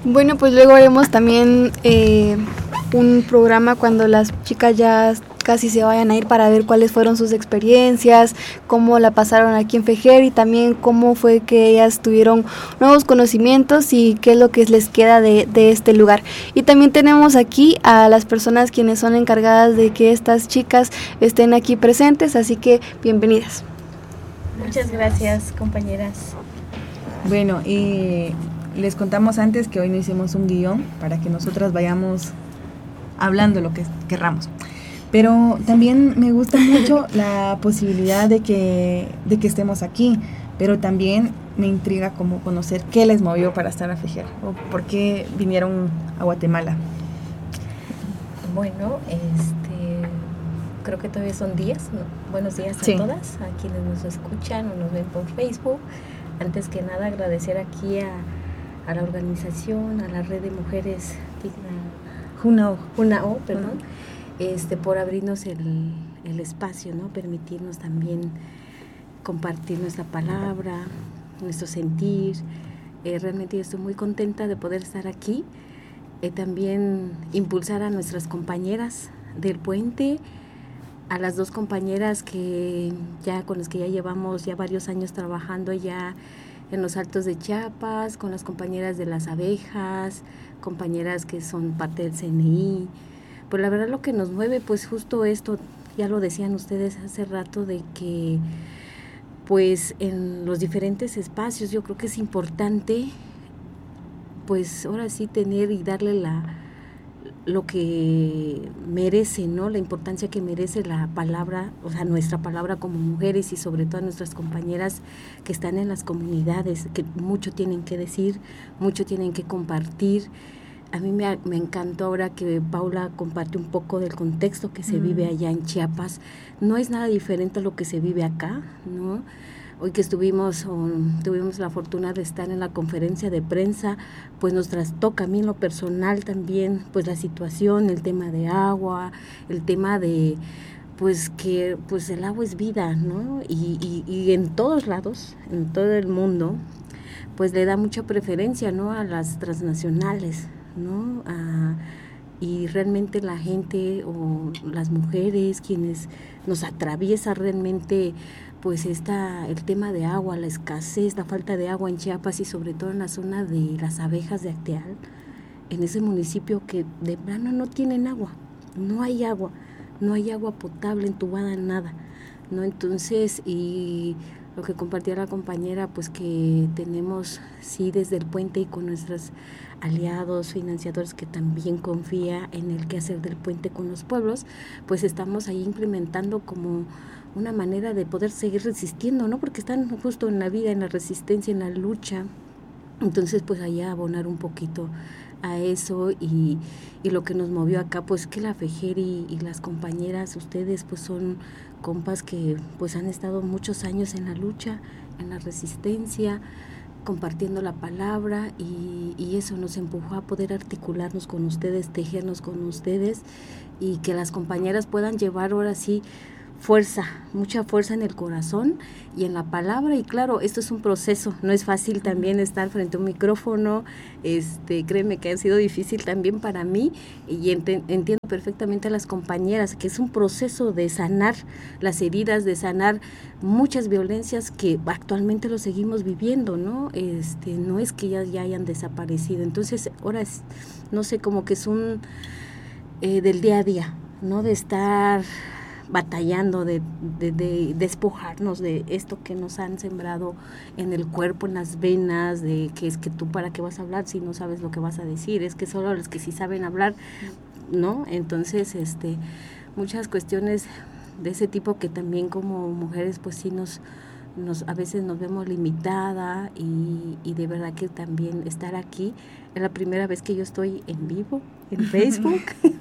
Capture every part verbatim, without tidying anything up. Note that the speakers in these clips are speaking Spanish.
Bueno, pues luego haremos también eh, un programa cuando las chicas ya casi se vayan a ir para ver cuáles fueron sus experiencias, cómo la pasaron aquí en Fejer y también cómo fue que ellas tuvieron nuevos conocimientos y qué es lo que les queda de, de este lugar. Y también tenemos aquí a las personas quienes son encargadas de que estas chicas estén aquí presentes, así que bienvenidas. Muchas gracias, compañeras. Bueno, y les contamos antes que hoy no hicimos un guión para que nosotras vayamos hablando lo que querramos. Pero también me gusta mucho la posibilidad de que, de que estemos aquí, pero también me intriga como conocer qué les movió para estar a Fejer o por qué vinieron a Guatemala. Bueno, este, creo que todavía son días, ¿no? Buenos días a sí. todas, a quienes nos escuchan o nos ven por Facebook. Antes que nada agradecer aquí a, a la organización, a la red de mujeres Junao, Junao, perdón, uh-huh. este, por abrirnos el, el espacio, ¿no? Permitirnos también compartir nuestra palabra, nuestro sentir. Eh, realmente yo estoy muy contenta de poder estar aquí. Eh, también impulsar a nuestras compañeras del puente, a las dos compañeras que ya con las que ya llevamos ya varios años trabajando ya en los Altos de Chiapas, con las compañeras de las abejas, compañeras que son parte del C N I. Pues la verdad lo que nos mueve, pues justo esto, ya lo decían ustedes hace rato, de que pues en los diferentes espacios yo creo que es importante pues ahora sí tener y darle la lo que merece, ¿no? La importancia que merece la palabra, o sea, nuestra palabra como mujeres y sobre todo a nuestras compañeras que están en las comunidades, que mucho tienen que decir, mucho tienen que compartir. A mí me, me encantó ahora que Paula comparte un poco del contexto que se mm. vive allá en Chiapas. No es nada diferente a lo que se vive acá, ¿no? Hoy que estuvimos, o tuvimos la fortuna de estar en la conferencia de prensa, pues nos trastoca a mí en lo personal también, pues la situación, el tema de agua, el tema de, pues que pues el agua es vida, ¿no? Y, y, y en todos lados, en todo el mundo, pues le da mucha preferencia, ¿no? A las transnacionales, ¿no? A, y realmente la gente o las mujeres quienes nos atraviesa realmente pues está el tema de agua, la escasez, la falta de agua en Chiapas y sobre todo en la zona de las abejas de Acteal, en ese municipio que de plano no tienen agua, no hay agua, no hay agua potable, entubada, nada, ¿no? Entonces, y lo que compartía la compañera, pues que tenemos, sí, desde el puente y con nuestros aliados, financiadores que también confía en el quehacer del puente con los pueblos, pues estamos ahí implementando como una manera de poder seguir resistiendo, ¿no? Porque están justo en la vida, en la resistencia, en la lucha. Entonces, pues allá abonar un poquito a eso y, y lo que nos movió acá, pues que la Fejer y, y las compañeras, ustedes, pues son compas que pues han estado muchos años en la lucha, en la resistencia, compartiendo la palabra y, y eso nos empujó a poder articularnos con ustedes, tejernos con ustedes y que las compañeras puedan llevar ahora sí fuerza, mucha fuerza en el corazón y en la palabra. Y claro, esto es un proceso, no es fácil también estar frente a un micrófono, este, créeme que ha sido difícil también para mí y ent- entiendo perfectamente a las compañeras que es un proceso de sanar las heridas, de sanar muchas violencias que actualmente lo seguimos viviendo, ¿no? Este, no es que ya, ya hayan desaparecido. Entonces, ahora es, no sé, como que es un eh, del día a día, ¿no? De estar batallando, de, de, de despojarnos de esto que nos han sembrado en el cuerpo, en las venas, de que es que tú para qué vas a hablar si no sabes lo que vas a decir, es que solo los que sí saben hablar, ¿no? Entonces, este, muchas cuestiones de ese tipo que también como mujeres pues sí nos, nos a veces nos vemos limitada y, y de verdad que también estar aquí es la primera vez que yo estoy en vivo en Facebook.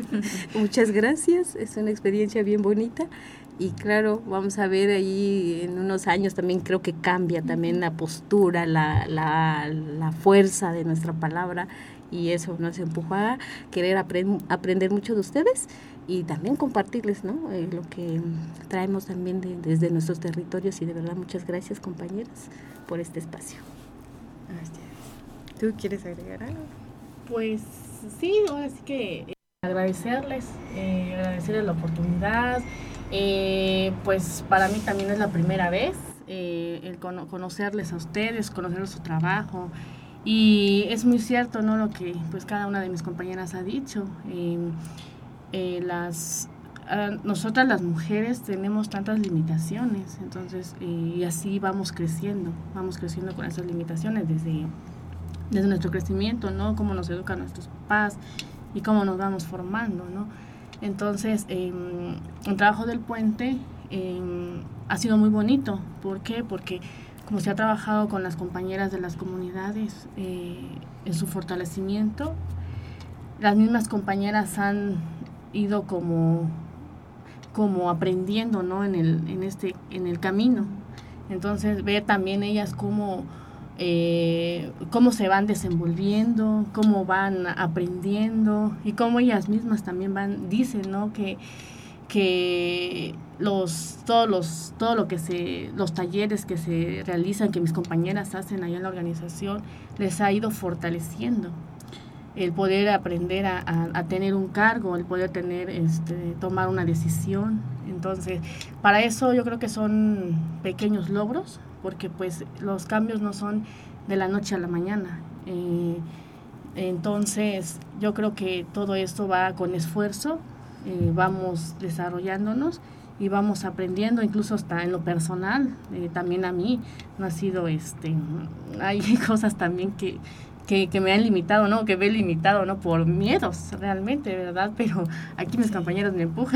Muchas gracias, es una experiencia bien bonita y claro, vamos a ver ahí en unos años también creo que cambia también la postura, la, la, la fuerza de nuestra palabra y eso nos empujó a querer aprend- aprender mucho de ustedes y también compartirles, ¿no? Eh, lo que traemos también de, desde nuestros territorios y de verdad muchas gracias compañeras por este espacio. ¿Tú quieres agregar algo? Pues sí, ahora sí que eh, agradecerles, eh, agradecerles la oportunidad. Eh, pues para mí también es la primera vez eh, el cono- conocerles a ustedes, conocer su trabajo. Y es muy cierto, ¿no? Lo que pues cada una de mis compañeras ha dicho. Eh, eh, las uh, nosotras las mujeres tenemos tantas limitaciones, entonces eh, y así vamos creciendo, vamos creciendo con esas limitaciones desde desde nuestro crecimiento, ¿no? Cómo nos educan nuestros papás y cómo nos vamos formando, ¿no? Entonces, eh, el trabajo del puente eh, ha sido muy bonito. ¿Por qué? Porque como se ha trabajado con las compañeras de las comunidades eh, en su fortalecimiento, las mismas compañeras han ido como, como aprendiendo, ¿no? En el, en este, en el camino. Entonces, ver también ellas cómo Eh, cómo se van desenvolviendo, cómo van aprendiendo y cómo ellas mismas también van, dicen, ¿no? Que, que los, todos los, todo lo que se, los talleres que se realizan, que mis compañeras hacen allá en la organización, les ha ido fortaleciendo. El poder aprender a, a, a tener un cargo, el poder tener, este, tomar una decisión. Entonces, para eso yo creo que son pequeños logros, porque pues los cambios no son de la noche a la mañana. Eh, entonces, yo creo que todo esto va con esfuerzo, eh, vamos desarrollándonos y vamos aprendiendo, incluso hasta en lo personal, eh, también a mí no ha sido, este, hay cosas también que Que, que me han limitado, ¿no? Que me he limitado, ¿no? Por miedos, realmente, ¿verdad? Pero aquí mis compañeros me empujan.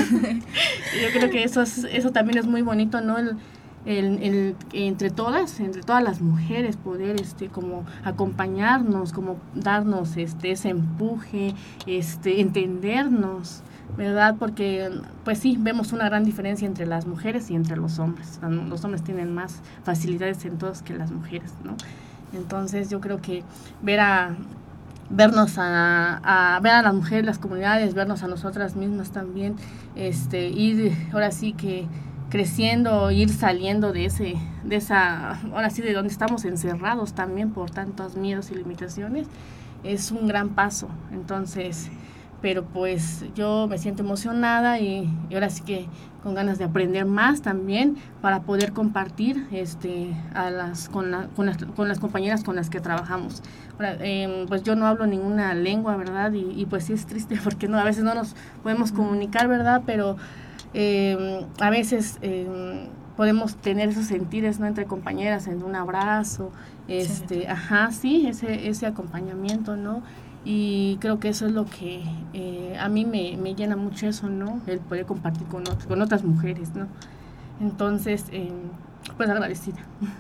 Yo creo que eso es, eso también es muy bonito, ¿no? El, el, el, entre todas, entre todas las mujeres, poder, este, como acompañarnos, como darnos, este, ese empuje, este, entendernos, ¿verdad? Porque, pues sí, vemos una gran diferencia entre las mujeres y entre los hombres. Los hombres tienen más facilidades en todos que las mujeres, ¿no? Entonces yo creo que ver a vernos a, a ver a las mujeres, las comunidades, vernos a nosotras mismas también, este, ir ahora sí que creciendo, ir saliendo de ese, de esa, ahora sí de donde estamos encerrados también por tantos miedos y limitaciones, es un gran paso. Entonces, pero pues yo me siento emocionada y, y ahora sí que con ganas de aprender más también para poder compartir este a las con, la, con, las, con las compañeras con las que trabajamos. Ahora, eh, pues yo no hablo ninguna lengua, ¿verdad? Y, y pues sí es triste porque no a veces no nos podemos comunicar, ¿verdad? Pero eh, a veces eh, podemos tener esos sentires, ¿no? Entre compañeras, en un abrazo, este, sí. Ajá, sí, ese, ese acompañamiento, ¿no? Y creo que eso es lo que eh, a mí me, me llena mucho eso, ¿no? El poder compartir con, otros, con otras mujeres, ¿no? Entonces, eh, pues agradecida.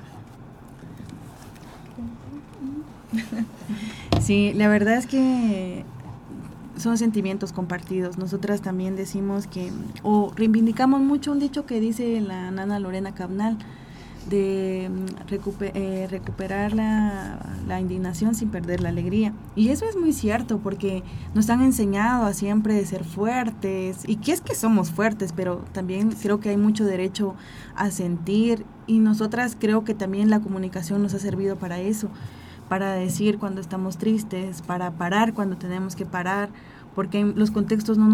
Sí, la verdad es que son sentimientos compartidos. Nosotras también decimos que, o reivindicamos mucho un dicho que dice la nana Lorena Cabnal, de recuper, eh, recuperar la, la indignación sin perder la alegría. Y eso es muy cierto, porque nos han enseñado a siempre ser fuertes, y que es que somos fuertes, pero también creo que hay mucho derecho a sentir, y nosotras creo que también la comunicación nos ha servido para eso, para decir cuando estamos tristes, para parar cuando tenemos que parar, porque los contextos no